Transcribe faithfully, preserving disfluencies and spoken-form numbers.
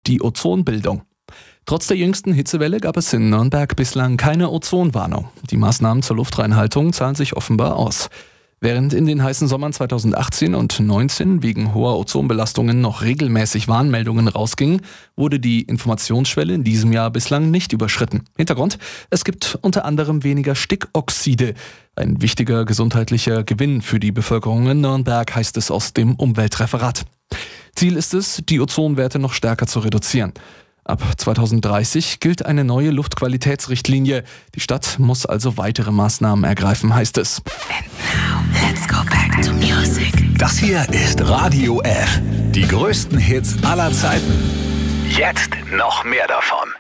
die Ozonbildung. Trotz der jüngsten Hitzewelle gab es in Nürnberg bislang keine Ozonwarnung. Die Maßnahmen zur Luftreinhaltung zahlen sich offenbar aus. Während in den heißen Sommern zweitausendachtzehn und zweitausendneunzehn wegen hoher Ozonbelastungen noch regelmäßig Warnmeldungen rausgingen, wurde die Informationsschwelle in diesem Jahr bislang nicht überschritten. Hintergrund: Es gibt unter anderem weniger Stickoxide. Ein wichtiger gesundheitlicher Gewinn für die Bevölkerung in Nürnberg, heißt es aus dem Umweltreferat. Ziel ist es, die Ozonwerte noch stärker zu reduzieren. Ab zweitausenddreißig gilt eine neue Luftqualitätsrichtlinie. Die Stadt muss also weitere Maßnahmen ergreifen, heißt es. Let's go back to music. Das hier ist Radio F. Die größten Hits aller Zeiten. Jetzt noch mehr davon.